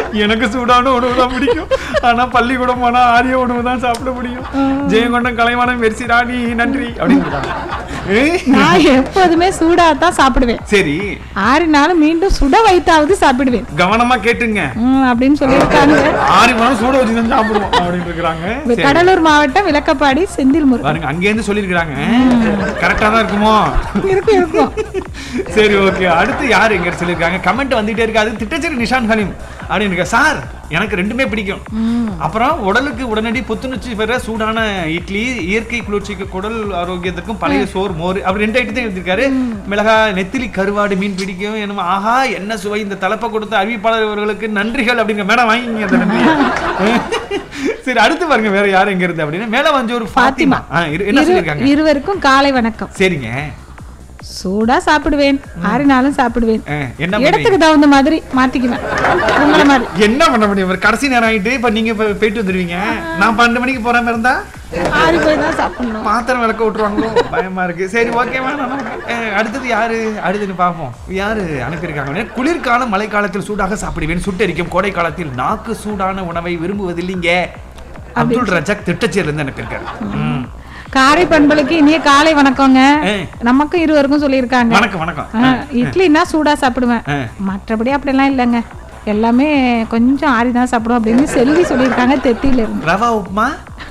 எனக்கு சூடான உணவு தான் பிடிக்கும். ஆனா பள்ளிக்கூடம் போனா ஆரிய உணவு தான் சாப்பிட முடியும். ஜெயங்கொண்டம் கலைவாணன் மெர்சி ராணி நன்றி அப்படின்னு. நான் எப்போதுமே சூடா தான் சாப்பிடுவேன். சரி, ஆறினாலும் மீண்டும் சுட வைத்தாவது சாப்பிடுவேன். கவனமா கேட்டுங்க அப்படின்னு சொல்லியிருக்காங்க. ஆறினாலும் சூட வச்சு தான் சாப்பிடுவோம் அப்படின்னு இருக்காங்க. கடலூர் மாவட்டம் விளக்கப்பாடி செந்தில் முருகன் பாருங்க, அங்க இருந்து சொல்லிருக்காங்க. கரெக்டா தான் இருக்குமோ? இருக்கும். சரி, ஓகே. அடுத்து யாரு எங்க சொல்லிருக்காங்க? கமெண்ட் வந்துட்டே இருக்கு. அது திட்டச்சேரி நிஷான் ஹலீம் அப்படின்னு. சார் எனக்கு ரெண்டுமே பிடிக்கும். அப்புறம் உடலுக்கு உடனடி புத்துணர்ச்சி பெற சூடான இட்லி, இயற்கை குளிர்ச்சிக்கு, குடல் ஆரோக்கியத்துக்கும் பழைய சோறு, மோர், அப்படி 2 ஐட்டத்தையும் எடுத்திருக்காரு. மிளகா, நெத்திலி கருவாடு மீன் பிடிக்கும். என்னமோ ஆஹா என்ன சுவை, இந்த தலைப்பை கொடுத்த அறிவிப்பாளர் அவர்களுக்கு நன்றிகள் அப்படிங்க. மேடம் வாங்கிங்க அந்த நன்றி. சரி, அடுத்து பாருங்க வேற யாரு எங்க இருந்து அப்படின்னு. மேல வந்து ஒரு ஃபாத்திமா என்ன சொல்லிருக்காங்க? இருவருக்கும் காலை வணக்கம். சரிங்க. சூடா சாப்பிடுவேன், ஆறினாலும் சாப்பிடுவேன். என்ன இடத்துக்கு தகுந்த மாதிரி மாத்திக்குவேன். உங்கள மாதிரி என்ன பண்ண முடியும்? கடைசி நேரம் ஆயிட்டு இப்ப நீங்க போயிட்டு வந்துருவீங்க. நான் 12 மணிக்கு போற மாதிரி இருந்தா ஆறி போய் தான் சாப்பிடணும். பாத்திரம் விளக்க விட்டுருவாங்களோ பயமா இருக்கு. சரி, ஓகேவா. அடுத்தது யாரு அடுத்துன்னு பார்ப்போம். யாரு அனுப்பியிருக்காங்க? குளிர்காலம் மழைக்காலத்தில் சூடாக சாப்பிடுவேன், சுட்டரிக்கும் கோடை காலத்தில் நாக்கு சூடான உணவை விரும்புவதில்லைங்க. அப்துல் ரஜாக் திட்டச்சேரில இருந்து அனுப்பியிருக்காரு. காரை பண்பலுக்கு இனிய காலை வணக்கங்க. நமக்கும் இருவருக்கும் சொல்லியிருக்காங்க. வணக்கம் வணக்கம். இட்லின்னா சூடா சாப்பிடுவேன், மற்றபடி அப்படிலாம் இல்லைங்க, எல்லாமே கொஞ்சம் ஆறிதான் சாப்பிடுவோம் அப்படின்னு செல்வி சொல்லியிருக்காங்க. தெத்தியில இருந்து ரவா உப்புமா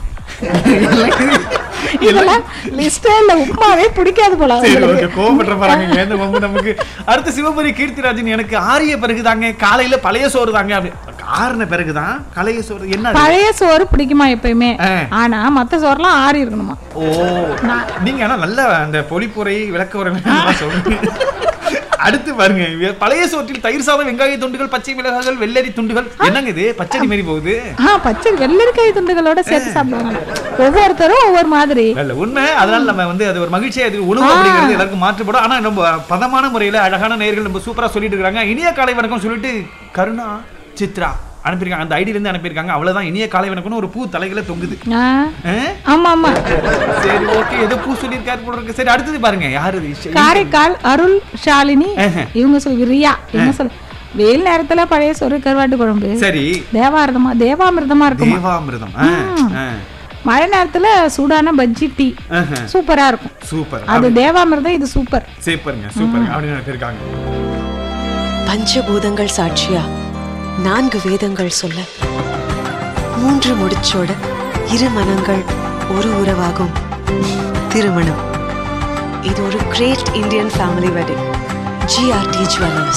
இதெல்லாம் லிஸ்டே இல்ல, உப்புமாவே பிடிக்காது போல. கோபப்பட்ட பாருங்க நமக்கு. அடுத்து சிவபுரி கீர்த்திராஜன், எனக்கு ஆரிய பிறகுதாங்க காலையில பழைய சோறு தாங்க. அப்படி ஆறுன பிறகுதான் பழைய சோறு. என்ன பழைய சோறு பிடிக்குமா எப்பயுமே? ஆனா மத்த சோறுலாம் ஆறி இருக்கணுமா? ஓ, நீங்க ஆனா நல்ல அந்த பொலிப்புரை விளக்க உரை சொல்றீங்க. அடுத்து பாருங்க, பழைய சோற்றில் தயிர் சாதம், வெங்காய துண்டுகள், பச்சை மிளகாய்கள், வெள்ளரி துண்டுகள். என்னங்க இது பச்சடி மாதிரி போகுது? பச்சை வெள்ளரிக்காய் துண்டுகளோட சேர்த்து சாப்பிடுவாங்க. ஒவ்வொருத்தரும் ஒவ்வொரு மாதிரி. இல்ல உண்மை. அதனால நம்ம வந்து அது ஒரு மகிழ்ச்சியா இருக்கு. உணவு அப்படிங்கிறது எல்லாருக்கும் மாற்றப்படும். ஆனா நம்ம பதமான முறையில அழகான நேயர்கள் நம்ம சூப்பரா சொல்லிட்டு இருக்காங்க. இனிய காலை வணக்கம் சொல்லிட்டு கருணா சித்ரா அனுப்பியிருக்காங்க. அந்த ஐடியில இருந்து அனுப்பியிருக்காங்க. அவ்வளவுதான். இனிய காலை வணக்கம்னு ஒரு பூ தலையில தொங்குது. ஆமா ஆமா. சரி, ஓகே. ஏதோ பூ சொல்லியிருக்காரு போல இருக்கு. சரி, அடுத்தது பாருங்க யாரு? காரைக்கால் அருள் ஷாலினி. இவங்க ரியா என்ன சொல்ல, வெயில் நேரத்துல பழைய சோறு கருவாட்டு குழம்பு. சரி, தேவாமிர்தமா இருக்கும். தேவாமிர்தம். மழை நேரத்துல சூடான பஜ்ஜி டீ சூப்பரா இருக்கும். சூப்பர். அது தேவாமிர்தம், இது சூப்பர். சூப்பருங்க, சூப்பருங்க அப்படின்னு இருக்காங்க. பஞ்சபூதங்கள் சாட்சியா 4 வேதங்கள் சொல்ல 3 முடிச்சோட 2 மனங்கள் ஒரு உறவாகும் திருமணம். இது ஒரு great Indian family wedding. GRT jewellers.